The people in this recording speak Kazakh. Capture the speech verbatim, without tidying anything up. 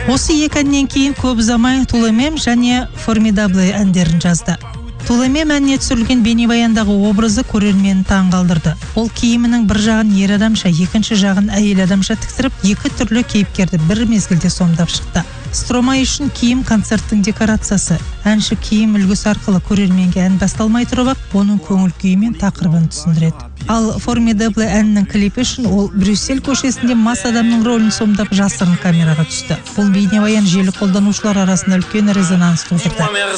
Осы екі әннен кейін көп ұзамай Тулемем және Formidable әндерін жазды. Тулемем әніне түсірілген бейнебаяндағы образы көрерменін таң қалдырды. Ол киімінің бір жағын ер адамша, екінші жағын әйел адамша тіктіріп, екі түрлі кейіпкерді бір мезгілде сомдап шықты. Стромай үшін киім концерттің декорациясы. Әнші киім үлгісі арқылы көрерменге ән басталмай тұрып ақ, оның көңіл күйі мен тақырыбын түсіндіреді. Ал Formidable әнінің клипі үшін ол Брюссель көшесінде мас адамның рөлін сомдап жасырын камераға түсті. Бұл бейнебаян желі қолданушылар арасында үлкен резонанс тудырды.